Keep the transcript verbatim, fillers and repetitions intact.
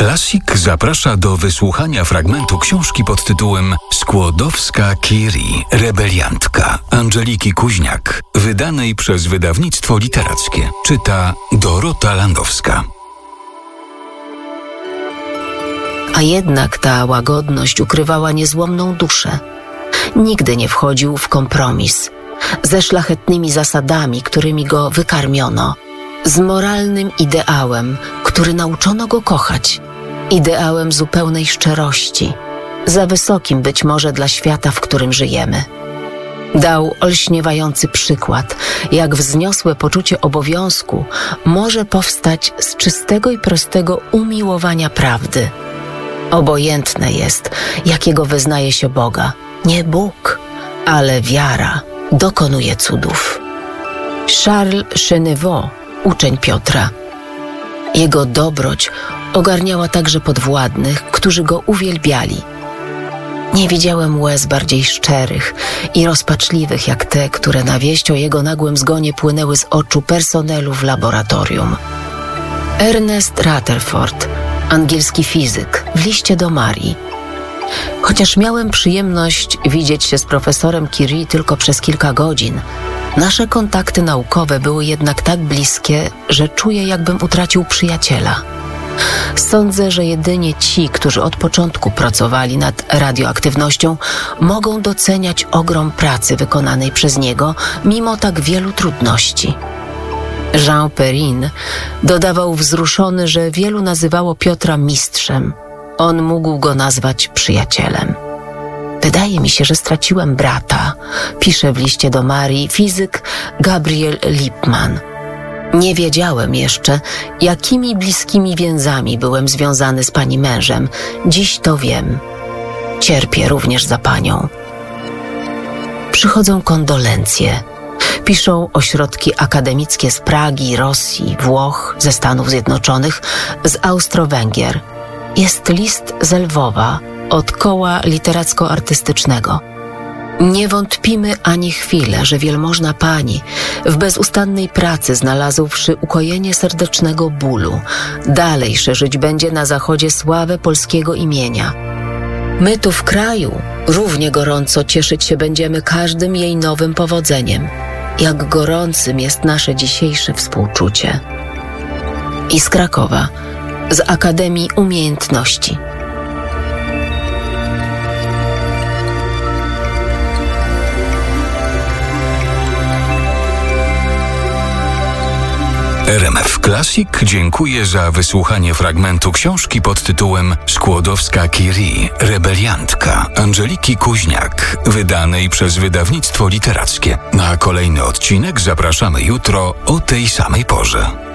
Classic zaprasza do wysłuchania fragmentu książki pod tytułem Skłodowska-Curie, rebeliantka Angeliki Kuźniak, wydanej przez wydawnictwo literackie. Czyta Dorota Landowska. A jednak ta łagodność ukrywała niezłomną duszę. Nigdy nie wchodził w kompromis ze szlachetnymi zasadami, którymi go wykarmiono, z moralnym ideałem, który nauczono go kochać, ideałem zupełnej szczerości, za wysokim być może dla świata, w którym żyjemy. Dał olśniewający przykład, jak wzniosłe poczucie obowiązku może powstać z czystego i prostego umiłowania prawdy. Obojętne jest, jakiego wyznaje się Boga. Nie Bóg, ale wiara dokonuje cudów. Charles Chenevot, uczeń Piotra. Jego dobroć ogarniała także podwładnych, którzy go uwielbiali. Nie widziałem łez bardziej szczerych i rozpaczliwych jak te, które na wieść o jego nagłym zgonie płynęły z oczu personelu w laboratorium. Ernest Rutherford, angielski fizyk, w liście do Marii. Chociaż miałem przyjemność widzieć się z profesorem Curie tylko przez kilka godzin, nasze kontakty naukowe były jednak tak bliskie, że czuję, jakbym utracił przyjaciela. Sądzę, że jedynie ci, którzy od początku pracowali nad radioaktywnością, mogą doceniać ogrom pracy wykonanej przez niego, mimo tak wielu trudności. Jean Perrin dodawał wzruszony, że wielu nazywało Piotra mistrzem. On mógł go nazwać przyjacielem. Wydaje mi się, że straciłem brata, pisze w liście do Marii fizyk Gabriel Lippmann. Nie wiedziałem jeszcze, jakimi bliskimi więzami byłem związany z pani mężem. Dziś to wiem. Cierpię również za panią. Przychodzą kondolencje. Piszą ośrodki akademickie z Pragi, Rosji, Włoch, ze Stanów Zjednoczonych, z Austro-Węgier. Jest list z Lwowa, od koła literacko-artystycznego. Nie wątpimy ani chwilę, że wielmożna pani w bezustannej pracy, znalazłszy ukojenie serdecznego bólu, dalej szerzyć będzie na zachodzie sławę polskiego imienia. My tu w kraju równie gorąco cieszyć się będziemy każdym jej nowym powodzeniem, jak gorącym jest nasze dzisiejsze współczucie. I z Krakowa, z Akademii Umiejętności. R M F Classic dziękuję za wysłuchanie fragmentu książki pod tytułem Skłodowska-Curie, rebeliantka Angeliki Kuźniak, wydanej przez wydawnictwo literackie. Na kolejny odcinek zapraszamy jutro o tej samej porze.